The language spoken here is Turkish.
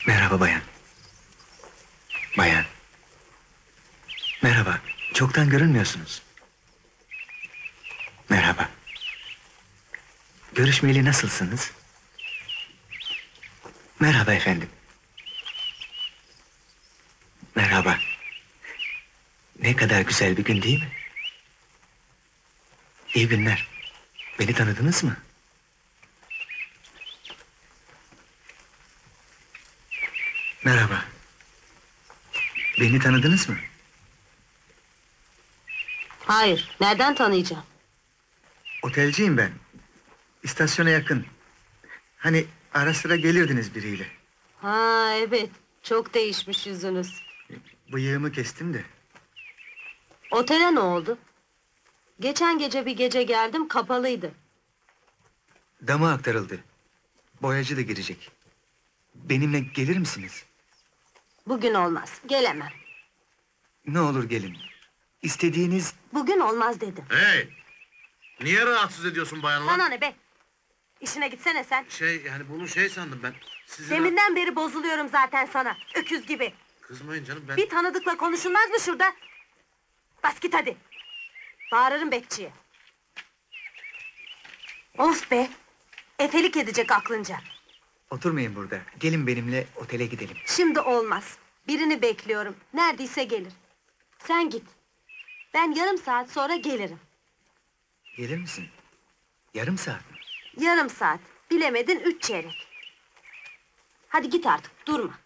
Merhaba bayan. Bayan. Merhaba. Çoktan görünmüyorsunuz. Merhaba. Görüşmeyeli nasılsınız? Merhaba efendim. Merhaba. Ne kadar güzel bir gün değil mi? İyi günler. Beni tanıdınız mı? Merhaba. Beni tanıdınız mı? Hayır, nereden tanıyacağım? Otelciyim ben. İstasyona yakın. Hani ara sıra gelirdiniz biriyle. Ha evet, çok değişmiş yüzünüz. Bıyığımı kestim de. Otele ne oldu? Geçen gece bir gece geldim, kapalıydı. Dama aktarıldı. Boyacı da girecek. Benimle gelir misiniz? Bugün olmaz, gelemem. Ne olur gelin. İstediğiniz... Bugün olmaz dedim. Hey! Niye rahatsız ediyorsun bayanlar? Sana ne be? İşine gitsene sen. Yani bunu sandım ben. Sizin... Deminden beri bozuluyorum zaten sana, öküz gibi. Kızmayın canım ben... Bir tanıdıkla konuşulmaz mı şurada? Bas git hadi. Bağırırım bekçiye. Of be! Efelik edecek aklınca. Oturmayın burada. Gelin benimle otele gidelim. Şimdi olmaz. Birini bekliyorum. Neredeyse gelir. Sen git. Ben yarım saat sonra gelirim. Gelir misin? Yarım saat mi? Yarım saat. Bilemedin 3 çeyrek. Hadi git artık, durma.